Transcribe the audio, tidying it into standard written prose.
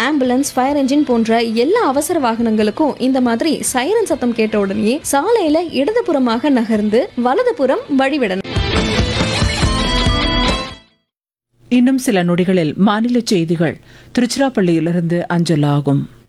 Ambulance, fire engine போன்ற எல்லா அவசர வாகனங்களுக்கும் இந்த மாதிரி சைரன் சத்தம் கேட்ட உடனே சாலையில இடதுபுறமாக நகர்ந்து வலதுபுறம் வழிவிடணும். இன்னும் சில நொடிகளில் மாநில செய்திகள் திருச்சிராப்பள்ளியிலிருந்து அஞ்சலாகும்.